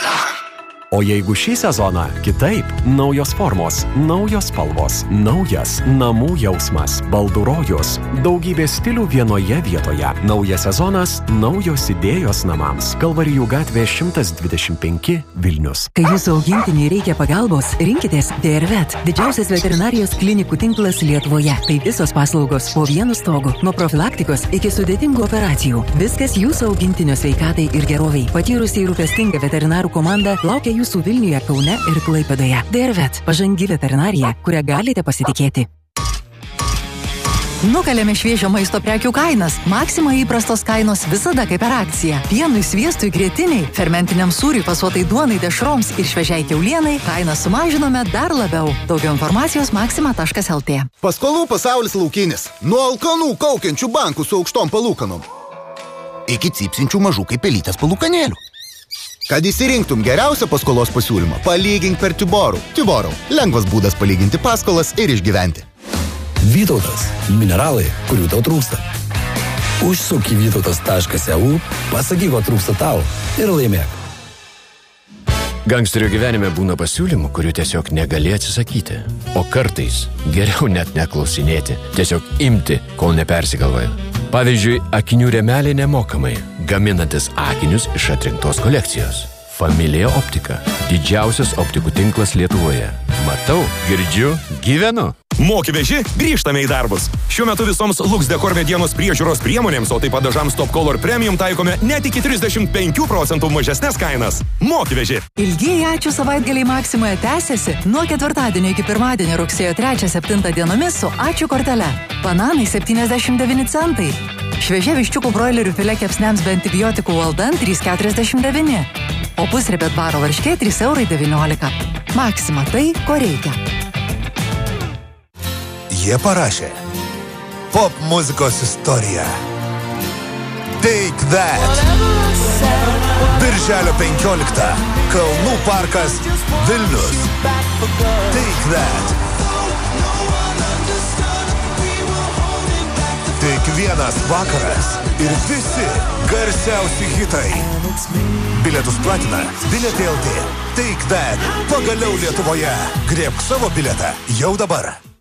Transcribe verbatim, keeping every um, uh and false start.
O jeigu šį sezoną kitaip, naujos formos, naujos spalvos, naujas namų jausmas, baldų rojus, daugybė stilių vienoje vietoje, naujas sezonas, naujos idėjos namams. Kalvarijų gatvė šimtas dvidešimt penki Vilnius. Kai jūsų augintiniui reikia pagalbos, rinkitės D R Vet, didžiausias veterinarijos klinikų tinklas Lietuvoje. Tai visos paslaugos po vienu stogu, nuo profilaktikos iki sudėtingų operacijų. Viskas jūsų augintinio sveikatai ir geroviai. Patyrusi ir rūpestinga veterinarų komanda laukia jūsų Vilniuje, Kaune ir Klaipėdoje. D R Vet, pažangi veterinarija, kurią galite pasitikėti. Nukalėme šviežio maisto prekių kainas. Maxima įprastos kainos visada kaip per akciją. Pienui, sviestui, grietiniai, fermentiniam sūriui, fasuotai duonai, dešroms ir šviežiai kiaulienai kainą sumažinome dar labiau. Daugiau informacijos maxima taškas el tė. Paskolų pasaulis laukinis. Nuo alkanų kaukiančių bankų su aukštom palūkanom iki cypsinčių mažų kaip pelytės palūkanėlių. Kad įsirinktum geriausią paskolos pasiūlymą, palygink per Tiborų. Tiborų – lengvas būdas palyginti paskolas ir išgyventi. Vytautas – mineralai, kurių tau trūksta. Užsuk į vytautas taškas e u, pasakyk, ko trūksta tau ir laimėk. Gangsterio gyvenime būna pasiūlymų, kurių tiesiog negali atsisakyti. O kartais geriau net neklausinėti, tiesiog imti, kol nepersigalvoja. Pavyzdžiui, akinių rėmeliai nemokamai, gaminantis akinius iš atrinktos kolekcijos. Familija Optika – didžiausias optikų tinklas Lietuvoje. Matau, girdžiu, gyvenu. Moki veži, grįžtame į darbus. Šiuo metu visoms Lux Decor medienos priežiūros priemonėms, o taip pat dažams Top Color Premium taikome net iki trisdešimt penkių procentų mažesnės kainas. Moki veži. Ilgieji ačiū savaitgaliai Maximoje tęsiasi nuo ketvirtadienio iki pirmadienio rugsėjo trečią septintą dienomis su ačiū kortele. Bananai septyniasdešimt devyni centai. Šviežia viščiukų broilerių filė kepsniams be antibiotikų Waldan trys keturiasdešimt devyni. O pusribė dvaro varškė trys eurai devyniolika. Maxima tai, ko reikia. Jie parašė pop muzikos istoriją. Take That. Birželio penkioliktą. Kalnų parkas Vilnius. Take That. Tik vienas vakaras ir visi garsiausi hitai. Bilietus platina Bilietė el tė. Take That. Pagaliau Lietuvoje. Griebk savo bilietą jau dabar.